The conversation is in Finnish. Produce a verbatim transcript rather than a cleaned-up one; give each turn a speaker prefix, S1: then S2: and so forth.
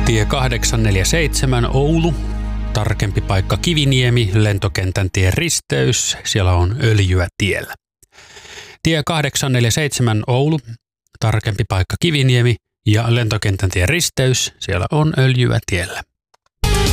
S1: Tie kahdeksansataa neljäkymmentäseitsemän Oulu, tarkempi paikka Kiviniemi, lentokentän tien risteys, siellä on öljyä tiellä. Tie kahdeksansataa neljäkymmentäseitsemän Oulu, tarkempi paikka Kiviniemi ja lentokentän tien risteys, siellä on öljyä tiellä.